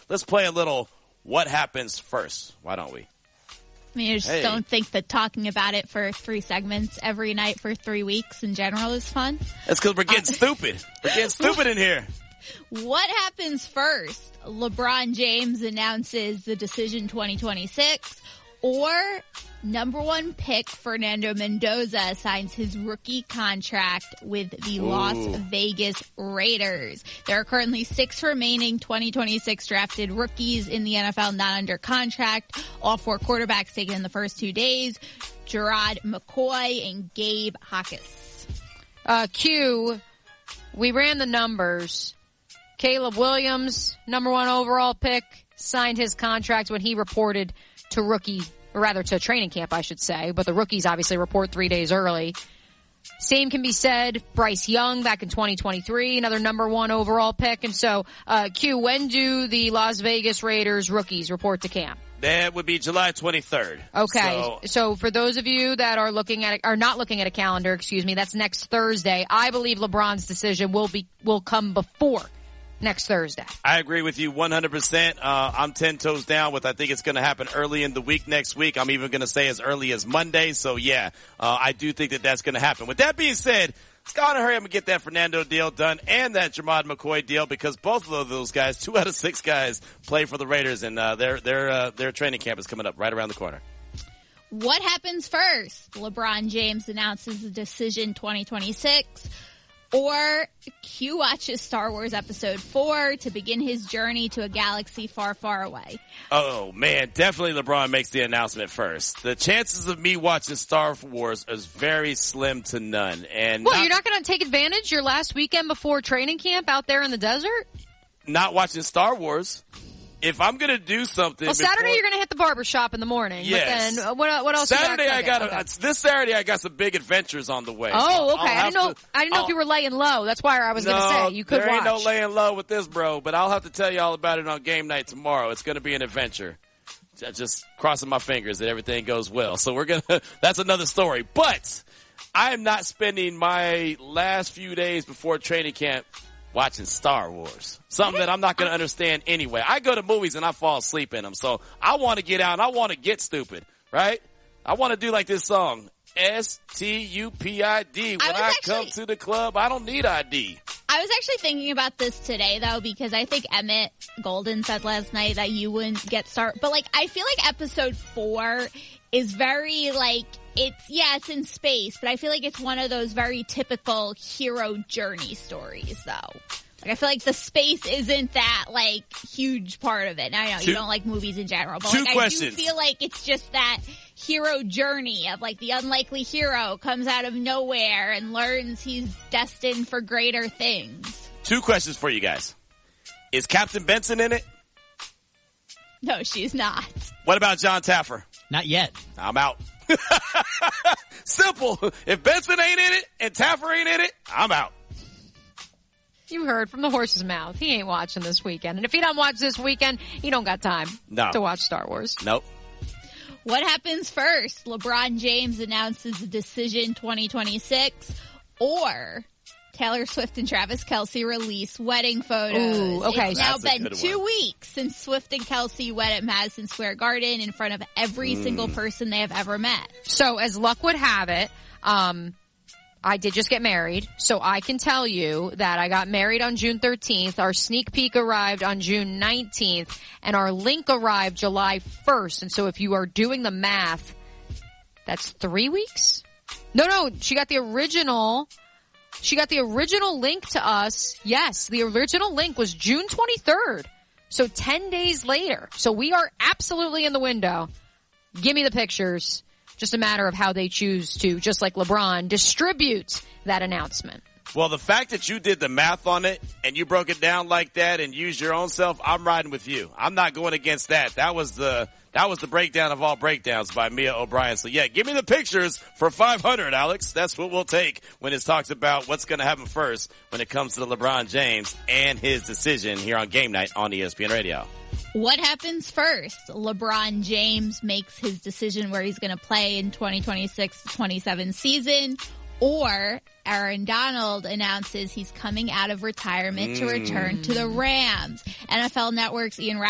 let's play a little what happens first. Why don't we? I mean, I just don't think that talking about it for 3 segments every night for 3 weeks in general is fun. That's because we're getting stupid. We're getting stupid in here. What happens first? LeBron James announces the decision 2026, or number 1 pick Fernando Mendoza signs his rookie contract with the Las Vegas Raiders. There are currently 6 remaining 2026 drafted rookies in the NFL not under contract. All 4 quarterbacks taken in the first 2 days. Gerard McCoy and Gabe Hawkes. Q, we ran the numbers. Caleb Williams, number 1 overall pick, signed his contract when he reported to training camp, I should say. But the rookies obviously report 3 days early. Same can be said, Bryce Young back in 2023, another number 1 overall pick. And so, Q, when do the Las Vegas Raiders rookies report to camp? That would be July 23rd. Okay. So for those of you that are not looking at a calendar, that's next Thursday. I believe LeBron's decision will come before next Thursday. I agree with you 100%. I'm 10 toes down with I think it's going to happen early in the week next week. I'm even going to say as early as Monday. So, I do think that that's going to happen. With that being said, let's go on and hurry up and get that Fernando deal done and that Gerard McCoy deal, because both of those guys, 2 out of 6 guys, play for the Raiders, and their training camp is coming up right around the corner. What happens first? LeBron James announces the decision 2026. Or Q watches Star Wars Episode 4 to begin his journey to a galaxy far, far away. Oh, man, definitely LeBron makes the announcement first. The chances of me watching Star Wars is very slim to none. And you're not going to take advantage your last weekend before training camp out there in the desert? Not watching Star Wars. If I'm going to do something... Well, Saturday you're going to hit the barbershop in the morning. Yes. But then what else? Saturday this Saturday I got some big adventures on the way. Oh, okay. I didn't know if you were laying low. That's why I was going to say you could watch. There ain't no laying low with this, bro. But I'll have to tell you all about it on game night tomorrow. It's going to be an adventure. Just crossing my fingers that everything goes well. So that's another story. But I am not spending my last few days before training camp watching Star Wars. Something that I'm not going to understand anyway. I go to movies and I fall asleep in them. So I want to get out and I want to get stupid, right? I want to do like this song, S-T-U-P-I-D. When I come to the club, I don't need ID. I was actually thinking about this today, though, because I think Emmett Golden said last night that you wouldn't get started. But, I feel like Episode 4 is very, it's in space, but I feel like it's one of those very typical hero journey stories, though. I feel like the space isn't that, huge part of it. Now, I know you don't like movies in general, but, I do feel like it's just that hero journey of, the unlikely hero comes out of nowhere and learns he's destined for greater things. 2 questions for you guys. Is Captain Benson in it? No, she's not. What about John Taffer? Not yet. I'm out. Simple. If Benson ain't in it and Taffer ain't in it, I'm out. You heard from the horse's mouth. He ain't watching this weekend. And if he don't watch this weekend, he don't got time to watch Star Wars. Nope. What happens first? LeBron James announces the decision 2026, or Taylor Swift and Travis Kelce release wedding photos. Ooh, okay. It's now been 2 weeks since Swift and Kelce wed at Madison Square Garden in front of every single person they have ever met. So as luck would have it, I did just get married, so I can tell you that I got married on June 13th. Our sneak peek arrived on June 19th, and our link arrived July 1st. And so if you are doing the math, that's 3 weeks? No, she got the original link to us. Yes, the original link was June 23rd. So 10 days later. So we are absolutely in the window. Give me the pictures. Just a matter of how they choose to, just like LeBron, distribute that announcement. Well, the fact that you did the math on it and you broke it down like that and used your own self, I'm riding with you. I'm not going against that. That was the breakdown of all breakdowns by Mia O'Brien. So yeah, give me the pictures for 500, Alex. That's what we'll take when it talks about what's going to happen first when it comes to the LeBron James and his decision here on Game Night on ESPN Radio. What happens first? LeBron James makes his decision where he's going to play in 2026-27 season, or Aaron Donald announces he's coming out of retirement to return to the Rams. NFL Network's Ian